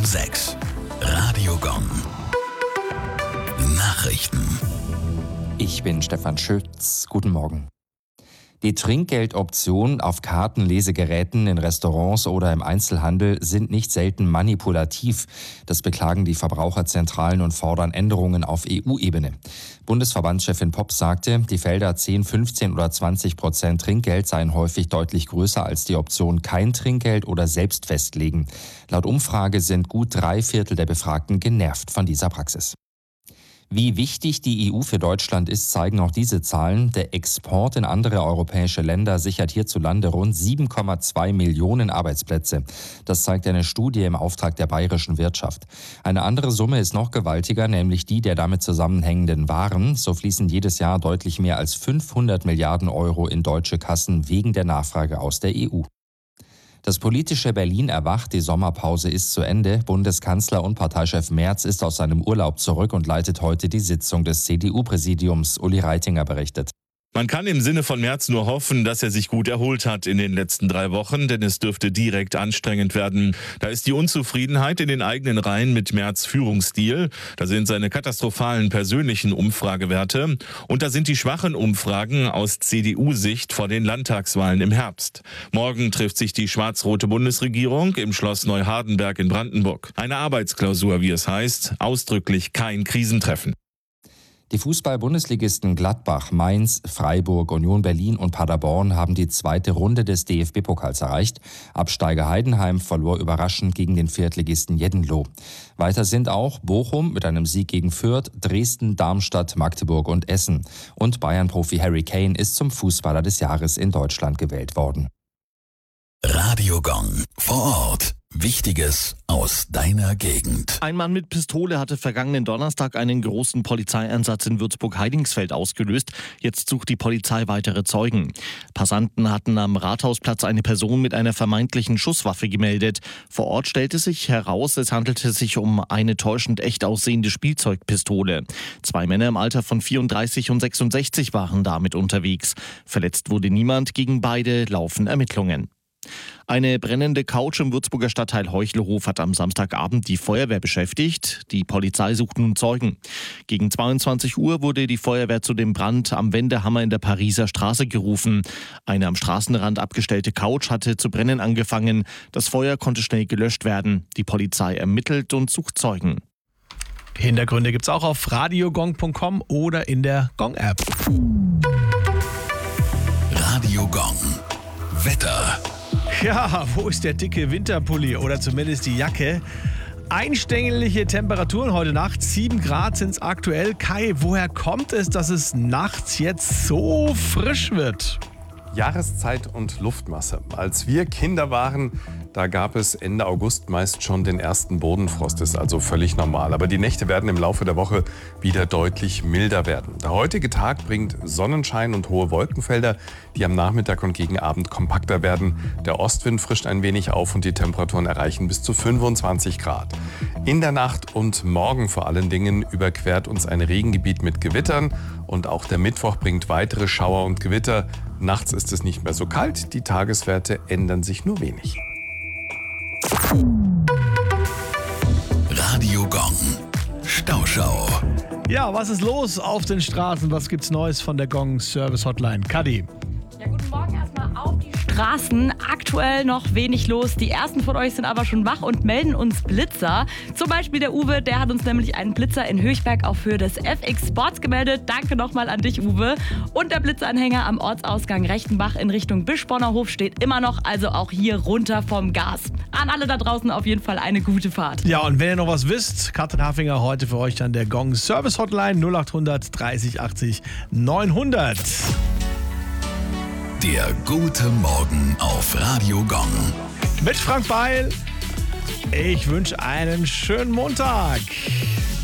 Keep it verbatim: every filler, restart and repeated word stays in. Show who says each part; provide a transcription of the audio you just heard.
Speaker 1: um sechs. Radio Gong. Nachrichten.
Speaker 2: Ich bin Stefan Schütz. Guten Morgen. Die Trinkgeldoptionen auf Kartenlesegeräten in Restaurants oder im Einzelhandel sind nicht selten manipulativ. Das beklagen die Verbraucherzentralen und fordern Änderungen auf E U-Ebene. Bundesverbandschefin Popp sagte, die Felder zehn, fünfzehn oder zwanzig Prozent Trinkgeld seien häufig deutlich größer als die Option kein Trinkgeld oder selbst festlegen. Laut Umfrage sind gut drei Viertel der Befragten genervt von dieser Praxis. Wie wichtig die E U für Deutschland ist, zeigen auch diese Zahlen. Der Export in andere europäische Länder sichert hierzulande rund sieben Komma zwei Millionen Arbeitsplätze. Das zeigt eine Studie im Auftrag der bayerischen Wirtschaft. Eine andere Summe ist noch gewaltiger, nämlich die der damit zusammenhängenden Waren. So fließen jedes Jahr deutlich mehr als fünfhundert Milliarden Euro in deutsche Kassen wegen der Nachfrage aus der E U. Das politische Berlin erwacht, die Sommerpause ist zu Ende. Bundeskanzler und Parteichef Merz ist aus seinem Urlaub zurück und leitet heute die Sitzung des C D U-Präsidiums. Uli Reitinger berichtet.
Speaker 3: Man kann im Sinne von Merz nur hoffen, dass er sich gut erholt hat in den letzten drei Wochen, denn es dürfte direkt anstrengend werden. Da ist die Unzufriedenheit in den eigenen Reihen mit Merz' Führungsstil, da sind seine katastrophalen persönlichen Umfragewerte und da sind die schwachen Umfragen aus C D U-Sicht vor den Landtagswahlen im Herbst. Morgen trifft sich die schwarz-rote Bundesregierung im Schloss Neuhardenberg in Brandenburg. Eine Arbeitsklausur, wie es heißt, ausdrücklich kein Krisentreffen.
Speaker 2: Die Fußball-Bundesligisten Gladbach, Mainz, Freiburg, Union Berlin und Paderborn haben die zweite Runde des D F B-Pokals erreicht. Absteiger Heidenheim verlor überraschend gegen den Viertligisten Jeddenloh. Weiter sind auch Bochum mit einem Sieg gegen Fürth, Dresden, Darmstadt, Magdeburg und Essen. Und Bayern-Profi Harry Kane ist zum Fußballer des Jahres in Deutschland gewählt worden.
Speaker 1: Radio Gong. Vor Ort. Wichtiges aus deiner Gegend.
Speaker 4: Ein Mann mit Pistole hatte vergangenen Donnerstag einen großen Polizeieinsatz in Würzburg-Heidingsfeld ausgelöst. Jetzt sucht die Polizei weitere Zeugen. Passanten hatten am Rathausplatz eine Person mit einer vermeintlichen Schusswaffe gemeldet. Vor Ort stellte sich heraus, es handelte sich um eine täuschend echt aussehende Spielzeugpistole. Zwei Männer im Alter von vierunddreißig und sechsundsechzig waren damit unterwegs. Verletzt wurde niemand, gegen beide laufen Ermittlungen. Eine brennende Couch im Würzburger Stadtteil Heuchelhof hat am Samstagabend die Feuerwehr beschäftigt. Die Polizei sucht nun Zeugen. Gegen zweiundzwanzig Uhr wurde die Feuerwehr zu dem Brand am Wendehammer in der Pariser Straße gerufen. Eine am Straßenrand abgestellte Couch hatte zu brennen angefangen. Das Feuer konnte schnell gelöscht werden. Die Polizei ermittelt und sucht Zeugen.
Speaker 5: Hintergründe gibt's auch auf radiogong punkt com oder in der Gong-App.
Speaker 1: Radio Gong. Wetter.
Speaker 5: Ja, wo ist der dicke Winterpulli oder zumindest die Jacke? Einstängelige Temperaturen heute Nacht, sieben Grad sind es aktuell. Kai, woher kommt es, dass es nachts jetzt so frisch wird?
Speaker 6: Jahreszeit und Luftmasse. Als wir Kinder waren, da gab es Ende August meist schon den ersten Bodenfrost. Das ist also völlig normal. Aber die Nächte werden im Laufe der Woche wieder deutlich milder werden. Der heutige Tag bringt Sonnenschein und hohe Wolkenfelder, die am Nachmittag und gegen Abend kompakter werden. Der Ostwind frischt ein wenig auf und die Temperaturen erreichen bis zu fünfundzwanzig Grad. In der Nacht und morgen vor allen Dingen überquert uns ein Regengebiet mit Gewittern. Und auch der Mittwoch bringt weitere Schauer und Gewitter. Nachts ist es nicht mehr so kalt, die Tageswerte ändern sich nur wenig.
Speaker 1: Radio Gong. Stauschau.
Speaker 5: Ja, was ist los auf den Straßen? Was gibt's Neues von der Gong Service Hotline? Kadi.
Speaker 7: Ja, guten Morgen erstmal auf die Straßen. Aktuell noch wenig los. Die ersten von euch sind aber schon wach und melden uns Blitzer. Zum Beispiel der Uwe, der hat uns nämlich einen Blitzer in Höchberg auf Höhe des F X Sports gemeldet. Danke nochmal an dich, Uwe. Und der Blitzanhänger am Ortsausgang Rechtenbach in Richtung Bischborner Hof steht immer noch, also auch hier runter vom Gas. An alle da draußen auf jeden Fall eine gute Fahrt.
Speaker 5: Ja, und wenn ihr noch was wisst, Katrin Hafinger heute für euch dann der Gong Service Hotline null acht hundert dreißig achtzig neunhundert.
Speaker 1: Der gute Morgen auf Radio Gong.
Speaker 5: Mit Frank Beil. Ich wünsche einen schönen Montag.